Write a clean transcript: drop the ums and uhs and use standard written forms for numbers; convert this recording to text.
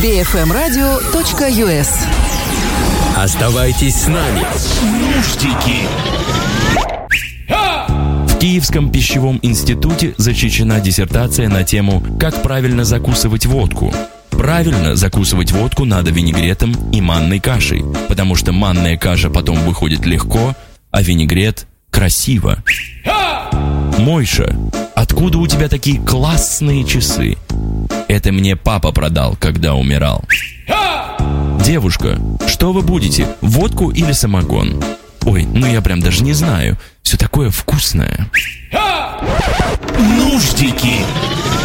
bfmradio.us. Оставайтесь с нами. Нуждики. В Киевском пищевом институте защищена диссертация на тему «Как правильно закусывать водку». Правильно закусывать водку надо винегретом и манной кашей, потому что манная каша потом выходит легко, а винегрет красиво. Мойша, откуда у тебя такие классные часы? Это мне папа продал, когда умирал. Девушка, что вы будете, водку или самогон? Ой, ну я прям даже не знаю. Все такое вкусное. Нуждики.